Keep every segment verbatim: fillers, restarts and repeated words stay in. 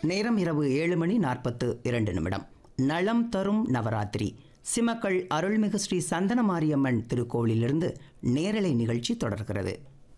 நேரம் இரவு ஏழு மணி நாற்பத்து இரண்டு நிமிடம். நலம் தரும் நவராத்திரி சிமக்கள் அருள்மிகு ஸ்ரீ சந்தனமாரியம்மன் திருக்கோவிலிருந்து நேரலை நிகழ்ச்சி தொடர்கிறது.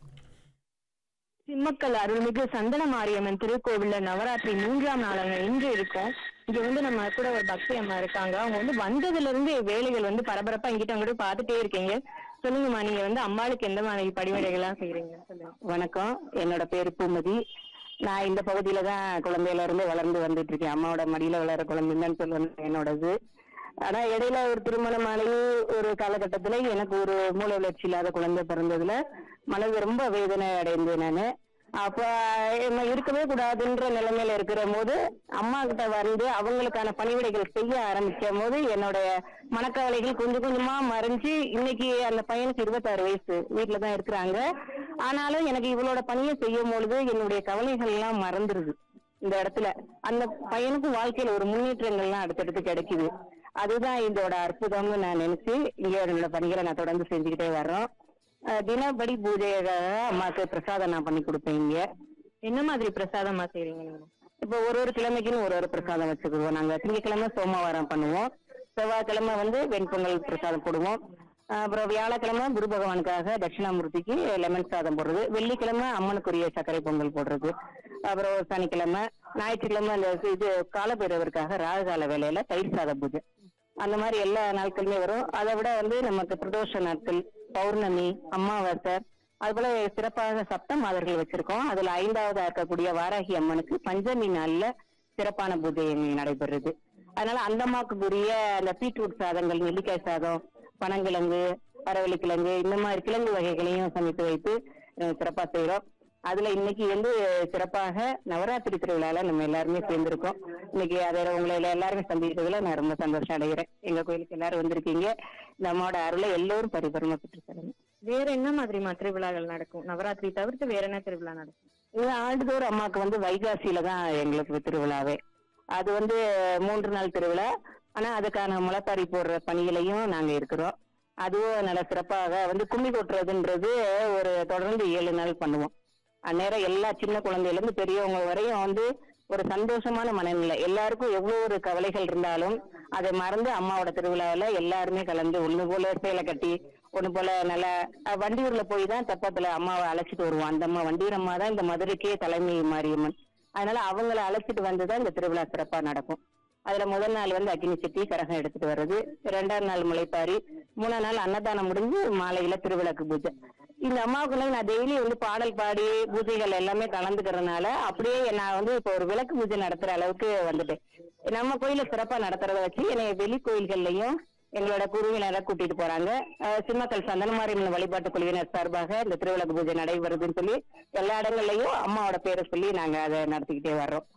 சிம்மக்கல் அருள்மிகு சந்தனமாரியம்மன் திருக்கோவில்ல நவராத்திரி மூன்றாம் நாளாக இன்று இருக்கும். இங்க வந்து நம்ம கூட ஒரு பக்தி அம்மா இருக்காங்க. அவங்க வந்து வந்ததுல இருந்து வேலைகள் வந்து பரபரப்பா இங்கிட்ட அங்கிட்ட பாத்துட்டே இருக்கீங்க. சொல்லுங்கம்மா, நீங்க வந்து அம்மாளுக்கு எந்த மாதிரி படிவடைகள்லாம் செய்யறீங்க சொல்லுங்க. வணக்கம், என்னோட பேரு பூமதி. நான் இந்த பகுதியில தான் குழந்தையில இருந்து வளர்ந்து வந்துட்டு இருக்கேன். அம்மாவோட மடியில வளர குழந்தைன்னு சொல்லுவேன் என்னோடது. ஆனா இடையில ஒரு திருமணமானது ஒரு காலகட்டத்துல எனக்கு ஒரு மூளை வளர்ச்சி இல்லாத குழந்தை பிறந்ததுல மனது ரொம்ப வேதனை அடைந்தேன் நானு. அப்ப என்ன இருக்கவே கூடாதுன்ற நிலைமையில இருக்கிற போது அம்மா கிட்ட வந்து அவங்களுக்கான பணிவிடைகள் செய்ய ஆரம்பிக்கும் போது என்னுடைய மனக்கவலைகள் கொஞ்சம் கொஞ்சமா மறைஞ்சு இன்னைக்கு அந்த பையனுக்கு இருபத்தாறு வயசு வீட்டுலதான் இருக்கிறாங்க. ஆனாலும் எனக்கு இவளோட பணியை செய்யும் பொழுது என்னுடைய கவலைகள் எல்லாம் மறந்துருது. இந்த இடத்துல அந்த பையனுக்கும் வாழ்க்கையில ஒரு முன்னேற்றங்கள்லாம் அடுத்தடுத்து கிடைக்குது. அதுதான் இதோட அற்புதம்னு நான் நினைச்சு இங்க என்னோட பணிகளை நான் தொடர்ந்து செஞ்சுக்கிட்டே வர்றோம். தினப்படி பூஜையாக அம்மாக்கு பிரசாதம் நான் பண்ணி கொடுப்பேன். இங்க என்ன மாதிரி பிரசாதமா செய்றீங்க நீங்க? இப்ப ஒரு ஒரு கிழமைக்குன்னு ஒரு ஒரு பிரசாதம் வச்சுக்குவோம். நாங்க திங்கக்கிழமை சோமவாரம் பண்ணுவோம், செவ்வாய்க்கிழமை வந்து வெண்பொங்கல் பிரசாதம் போடுவோம், அப்புறம் வியாழக்கிழமை குரு பகவானுக்காக தட்சிணாமூர்த்திக்கு லெமன் சாதம் போடுறது, வெள்ளிக்கிழமை அம்மனுக்குரிய சர்க்கரை பொங்கல் போடுறது, அப்புறம் சனிக்கிழமை ஞாயிற்றுக்கிழமை அந்த இது காலபைரவருக்காக ராகுகால வேலையில தயிர் சாத பூஜை. அந்த மாதிரி எல்லா நாட்களுமே வரும். அதை விட வந்து நமக்கு பிரதோஷ நாட்கள், பௌர்ணமி, அமாவாசை, அது போல சிறப்பாக சப்த மாதர்கள் வச்சிருக்கோம். அதுல ஐந்தாவதா இருக்கக்கூடிய வாராகி அம்மனுக்கு பஞ்சமி நாள்ல சிறப்பான பூஜை நடைபெறுது. அதனால அந்த அம்மாக்குரிய அந்த பீட்ரூட் சாதங்கள், நெல்லிக்காய் சாதம், பனங்கிழங்கு, அரவள்ளி கிழங்கு, இந்த மாதிரி கிழங்கு வகைகளையும் சமைத்து வைத்து சிறப்பா செய்யறோம். அதுல இன்னைக்கு வந்து சிறப்பாக நவராத்திரி திருவிழால நம்ம எல்லாருமே சேர்ந்திருக்கோம். இன்னைக்கு அதை உங்களை எல்லாருமே சந்திக்கிறதுல நான் ரொம்ப சந்தோஷம் அடைகிறேன். எங்க கோயிலுக்கு எல்லாரும் வந்திருக்கீங்க. நம்மளோட அருளை எல்லோரும் பரிபூரணமா பெற்றுத்தரணும். வேற என்ன மாதிரி திருவிழாக்கள் நடக்கும்? நவராத்திரி தவிர்த்து வேற என்ன திருவிழா நடக்கும்? இது ஆண்டுதோறும் அம்மாவுக்கு வந்து வைகாசியில தான் எங்களுக்கு திருவிழாவே. அது வந்து மூன்று நாள் திருவிழா. ஆனா அதுக்கான முளைப்பாரி போடுற பணிகளையும் நாங்க இருக்கிறோம். அதுவும் நல்ல சிறப்பாக வந்து கும்மி கொட்டுறதுன்றது ஒரு தொடர்ந்து ஏழு நாள் பண்ணுவோம். அந்நேரம் எல்லா சின்ன குழந்தையில இருந்து பெரியவங்க வரையும் வந்து ஒரு சந்தோஷமான மனநிலை. எல்லாருக்கும் எவ்வளவு ஒரு கவலைகள் இருந்தாலும் அதை மறந்து அம்மாவோட திருவிழாவில எல்லாருமே கலந்து ஒண்ணு போல சேலை கட்டி ஒண்ணு போல நல்ல வண்டியூர்ல போய் தான் தெப்பத்துல அம்மாவை அழைச்சிட்டு வருவோம். அந்த அம்மா வண்டியூர் அம்மா தான் இந்த மதுரைக்கே தலைமை மாரியம்மன். அதனால அவங்களை அழைச்சிட்டு வந்துதான் இந்த திருவிழா சிறப்பா நடக்கும். அதுல முதல் நாள் வந்து அக்னி சட்டி கரகம் எடுத்துட்டு வர்றது, இரண்டாம் நாள் முளைப்பாரி, மூணாம் நாள் அன்னதானம் முடிஞ்சு மாலையில திருவிளக்கு பூஜை. இந்த அம்மாவுக்குள்ள நான் டெய்லி வந்து பாடல் பாடி பூஜைகள் எல்லாமே கலந்துக்கிறதுனால அப்படியே நான் வந்து இப்போ ஒரு விளக்கு பூஜை நடத்துற அளவுக்கு வந்துட்டேன். நம்ம கோயில சிறப்பா நடத்துறத வச்சு என்னை வெளி கோயில்கள்லயும் எங்களோட குருவினரை கூட்டிட்டு போறாங்க. சிம்மக்கல் சந்தனமாரியம்மன் வழிபாட்டு குழுவினர் சார்பாக இந்த திருவிளக்கு பூஜை நடைபெறுதுன்னு சொல்லி எல்லா இடங்கள்லயும் அம்மாவோட பேரை சொல்லி நாங்க அதை நடத்திக்கிட்டே வர்றோம்.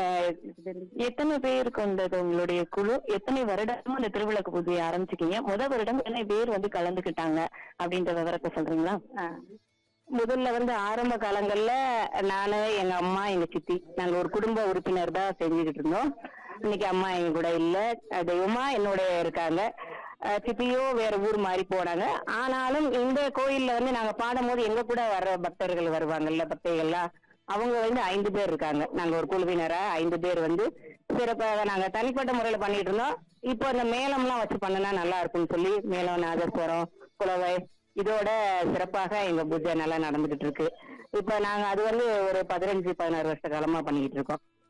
எத்தனை பேர் கொண்டது உங்களுடைய குழு? எத்தனை வருடமும் அந்த திருவிளக்கு பூஜையை ஆரம்பிச்சுக்கீங்க? முதல் வருடம் எத்தனை பேர் வந்து கலந்துக்கிட்டாங்க அப்படின்ற விவரத்தை சொல்றீங்களா? முதல்ல வந்து ஆரம்ப காலங்கள்ல நானு, எங்க அம்மா, எங்க சித்தி, நாங்க ஒரு குடும்ப உறுப்பினர் தான் செஞ்சுக்கிட்டு இருந்தோம். இன்னைக்கு அம்மா எங்க கூட இல்ல, தெய்வமா என்னோட இருக்காங்க. சித்தியோ வேற ஊர் மாறி போனாங்க. ஆனாலும் இந்த கோயில்ல வந்து நாங்க பாடும் போது எங்க கூட வர்ற பக்தர்கள் வருவாங்கல்ல, பக்தர்கள்லாம், அவங்க வந்து ஐந்து பேர் இருக்காங்க. நாங்க ஒரு குழுவினரா ஐந்து பேர் வந்து சிறப்பாக நாங்க தனிப்பட்ட முறையில பண்ணிட்டு இருந்தோம். இப்போ அந்த மேளம் எல்லாம் வச்சு பண்ணனா நல்லா இருக்கும்னு சொல்லி மேளம், நாதஸ்வரம், குலவை இதோட சிறப்பாக எங்க பூஜை நல்லா நடந்துகிட்டு இருக்கு. இப்ப நாங்க அது வந்து ஒரு பதினஞ்சு பதினாறு வருஷ காலமா பண்ணிக்கிட்டு இருக்கோம்.